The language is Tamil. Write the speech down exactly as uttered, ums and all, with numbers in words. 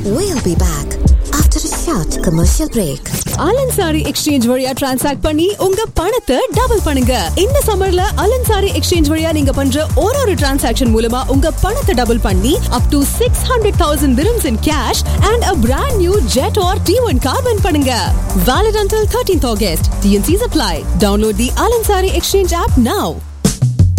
We'll be back after a short commercial break. Alansari Exchange வழியா transact பண்ணி உங்க பணத்தை டபுள் பண்ணுங்க. இந்த சம்மர்ல Alansari Exchange வழியா நீங்க பண்ற ஒரு ஒரு transaction மூலமா உங்க பணத்தை டபுள் பண்ணி up to six hundred thousand dirhams in cash and a brand new Jet or T one car win பண்ணுங்க. Valid until thirteenth August. T and C's apply. Download the Alansari Exchange app now.